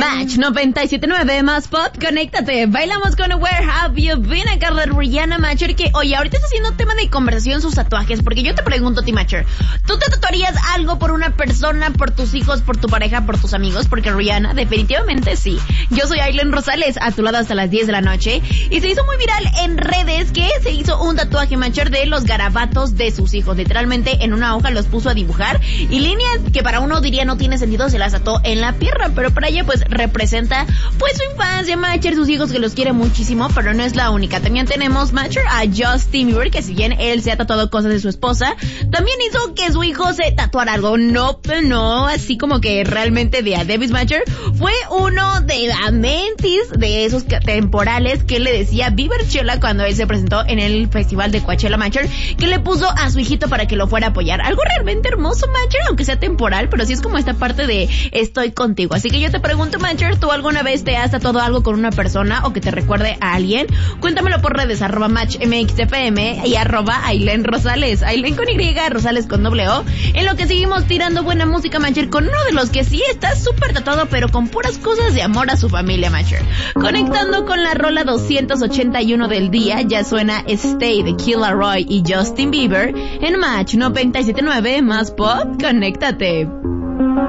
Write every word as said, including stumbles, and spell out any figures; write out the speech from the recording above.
Match noventa y siete punto nueve más Pop, conéctate. Bailamos con Where Have You Been, acá de Rihanna Matcher, que oye, ahorita está haciendo tema de conversación sus tatuajes, porque yo te pregunto, T Matcher, ¿tú te tatuarías algo por una persona, por tus hijos, por tu pareja, por tus amigos? Porque Rihanna, definitivamente sí. Yo soy Aileen Rosales, a tu lado hasta las diez de la noche, y se hizo muy viral en redes que se hizo un tatuaje, Matcher, de los garabatos de sus hijos. Literalmente en una hoja los puso a dibujar, y líneas que para uno diría no tiene sentido, se las ató en la pierna, pero para ella pues representa pues su infancia, Matcher, sus hijos, que los quiere muchísimo, pero no es la única. También tenemos, Matcher, a Justin Bieber, que si bien él se ha tatuado cosas de su esposa, también hizo que su hijo se tatuara algo. No, no, así como que realmente de a Davis, Matcher, fue uno de la mentis de esos temporales que le decía Bieber Chela cuando él se presentó en el festival de Coachella, Matcher, que le puso a su hijito para que lo fuera a apoyar. Algo realmente hermoso, Matcher, aunque sea temporal, pero sí es como esta parte de estoy contigo. Así que yo te pregunto, Matcher, ¿tú alguna vez te has tatuado algo con una persona o que te recuerde a alguien? Cuéntamelo por redes, arroba matchmxfm y arroba Aileen Rosales, Aileen con Y, Rosales con doble O, en lo que seguimos tirando buena música, Matcher, con uno de los que sí está súper tatuado, pero con puras cosas de amor a su familia, Matcher. Conectando con la rola doscientos ochenta y uno del día, ya suena Stay de Killa Roy y Justin Bieber en Match noventa y siete punto nueve más Pop, conéctate.